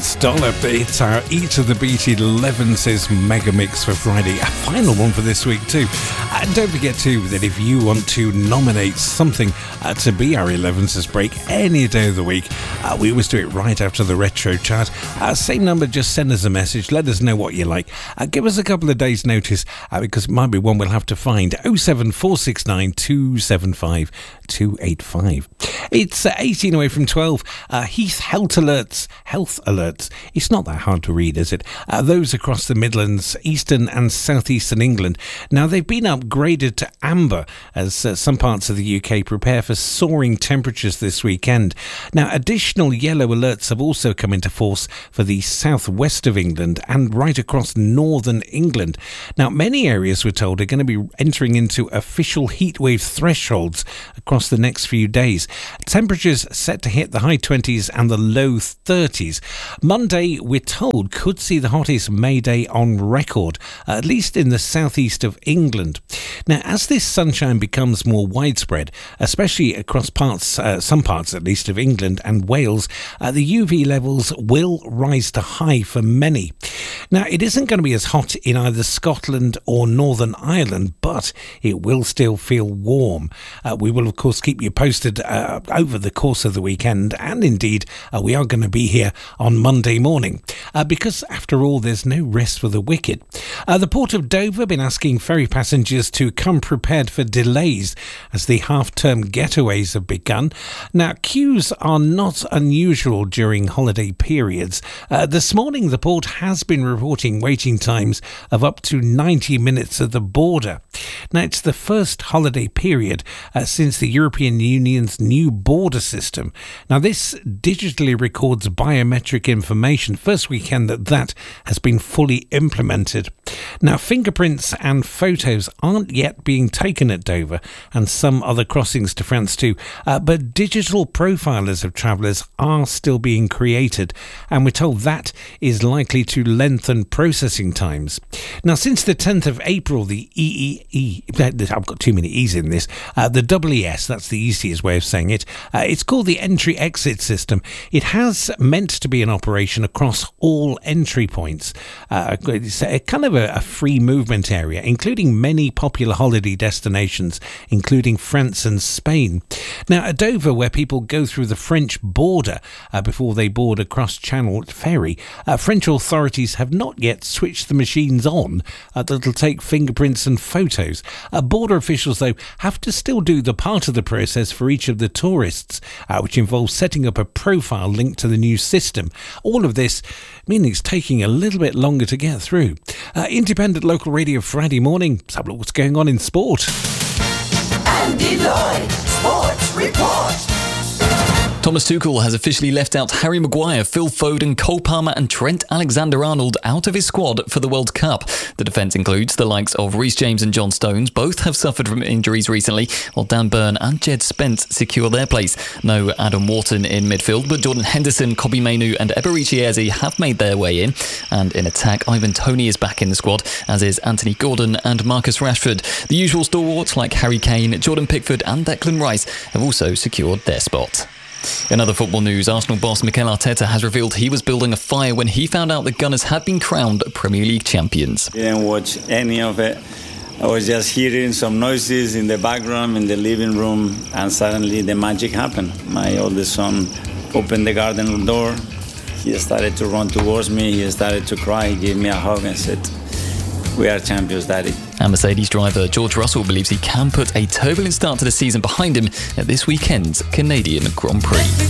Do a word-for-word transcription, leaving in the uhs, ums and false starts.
It's Dollop. It's our E to the Beat elevenses mega mix for Friday. A final one for this week too. And don't forget too that if you want to nominate something uh, to be our elevenses break any day of the week, uh, we always do it right after the retro chart. Uh, same number, just send us a message. Let us know what you like. Uh, give us a couple of days notice uh, because it might be one we'll have to find. oh seven four six nine two seven five two eight five. It's uh, eighteen away from twelve. Uh, Heath Health Alerts. Health Alerts. It's not that hard to read, is it? Uh, those across the Midlands, Eastern and Southeastern England. Now, they've been upgraded to amber as uh, some parts of the U K prepare for soaring temperatures this weekend. Now, additional yellow alerts have also come into force for the southwest of England and right across northern England. Now, many areas, we're told, are going to be entering into official heatwave thresholds across the next few days. Temperatures set to hit the high twenties and the low thirties. Monday, we're told, could see the hottest May Day on record, at least in the southeast of England. Now, as this sunshine becomes more widespread, especially across parts, uh, some parts at least of England and Wales, uh, the U V levels will rise to high for many. Now, it isn't going to be as hot in either Scotland or Northern Ireland, but it will still feel warm. Uh, we will, of course, keep you posted uh, over the course of the weekend, and indeed, uh, we are going to be here on Monday morning, uh, because after all, there's no rest for the wicked. Uh, the Port of Dover been asking ferry passengers to come prepared for delays as the half-term getaways have begun. Now, queues are not unusual during holiday periods. Uh, this morning, the port has been reporting waiting times of up to ninety minutes at the border. Now, it's the first holiday period uh, since the European Union's new border system. Now, this digitally records biometric information. First weekend that that has been fully implemented. Now, fingerprints and photos aren't yet being taken at Dover and some other crossings to France too, uh, but digital profilers of travellers are still being created, and we're told that is likely to lengthen processing times. Now, since the tenth of April, the E E E, I've got too many E's in this, uh, the W E S, that's the easiest way of saying it, uh, it's called the Entry-Exit System. It has meant to be in operation across all entry points. Uh, it's a kind of a, a free movement area, including many popular holiday destinations, including France and Spain. Now, at Dover, where people go through the French border uh, before they board a cross-channel ferry, uh, French authorities have not yet switched the machines on uh, that'll take fingerprints and photos. Uh, border officials, though, have to still do the part of the process for each of the tourists, uh, which involves setting up a profile linked to the new system. All of this meaning it's taking a little bit longer to get through. Uh, independent local radio Friday morning. Let's have a look what's going on in sport. Andy Lloyd, Sports Report. Thomas Tuchel has officially left out Harry Maguire, Phil Foden, Cole Palmer and Trent Alexander-Arnold out of his squad for the World Cup. The defence includes the likes of Reece James and John Stones. Both have suffered from injuries recently, while Dan Burn and Jed Spence secure their place. No Adam Wharton in midfield, but Jordan Henderson, Kobbie Mainoo and Eberechi Eze have made their way in. And in attack, Ivan Toney is back in the squad, as is Anthony Gordon and Marcus Rashford. The usual stalwarts like Harry Kane, Jordan Pickford and Declan Rice have also secured their spot. In other football news, Arsenal boss Mikel Arteta has revealed he was building a fire when he found out the Gunners had been crowned Premier League champions. Didn't watch any of it. I was just hearing some noises in the background in the living room, and suddenly the magic happened. My oldest son opened the garden door. He started to run towards me. He started to cry. He gave me a hug and said, "We are champions, Daddy." And Mercedes driver George Russell believes he can put a turbulent start to the season behind him at this weekend's Canadian Grand Prix.